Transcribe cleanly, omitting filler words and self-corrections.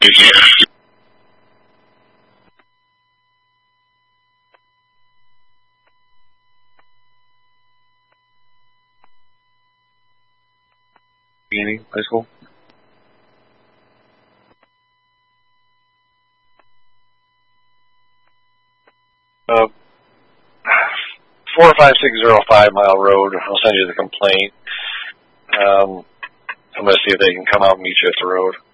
Beginning, high school. Uh, 45605 Mile Road. I'll send you the complaint. I'm going to see if they can come out and meet you at the road.